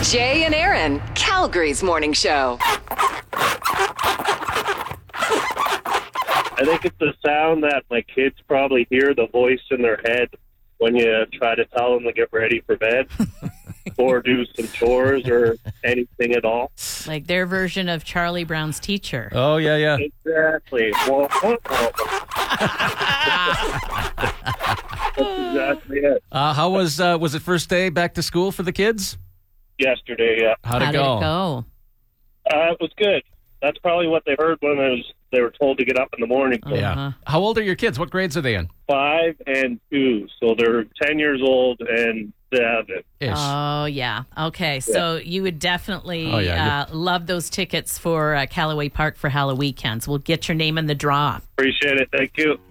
Jay and Aaron, Calgary's morning show. I think it's the sound that my kids probably hear, the voice in their head when you try to tell them to get ready for bed or do some chores or anything at all. Like their version of Charlie Brown's teacher. Oh, yeah. Exactly. Well, that's exactly it. How was it first day back to school for the kids? Yesterday, yeah. How'd it How go? did it go? It was good. That's probably what they heard when they were told to get up in the morning. So Yeah. How old are your kids? What grades are they in? 5 and 2, so they're 10 years old and 7. Ish. Oh, yeah. Okay, so you would definitely yeah. love those tickets for Callaway Park for Halloween weekends. We'll get your name in the draw. Appreciate it. Thank you.